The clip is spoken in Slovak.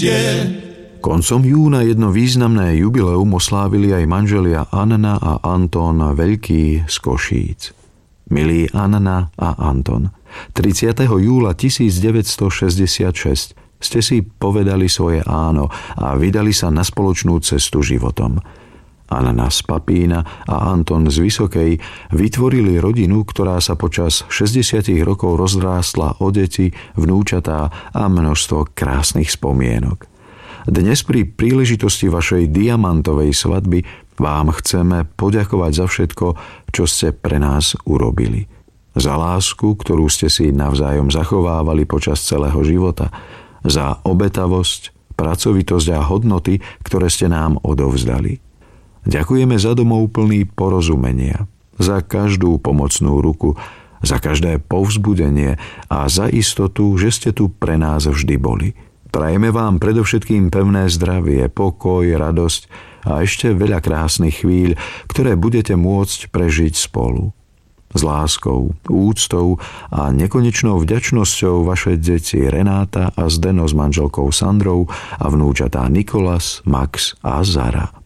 príde. Koncom júna jedno významné jubileum oslávili aj manželia Anna a Anton Veľký z Košíc. Milí Anna a Anton, 30. júla 1966 ste si povedali svoje áno a vydali sa na spoločnú cestu životom. Anna z Papína a Anton z Vysokej vytvorili rodinu, ktorá sa počas 60 rokov rozrástla o deti, vnúčatá a množstvo krásnych spomienok. Dnes pri príležitosti vašej diamantovej svadby vám chceme poďakovať za všetko, čo ste pre nás urobili. Za lásku, ktorú ste si navzájom zachovávali počas celého života. Za obetavosť, pracovitosť a hodnoty, ktoré ste nám odovzdali. Ďakujeme za domov plný porozumenia, za každú pomocnú ruku, za každé povzbudenie a za istotu, že ste tu pre nás vždy boli. Prajeme vám predovšetkým pevné zdravie, pokoj, radosť a ešte veľa krásnych chvíľ, ktoré budete môcť prežiť spolu. S láskou, úctou a nekonečnou vďačnosťou vaše deti Renáta a Zdeno s manželkou Sandrou a vnúčatá Nikolas, Max a Zara.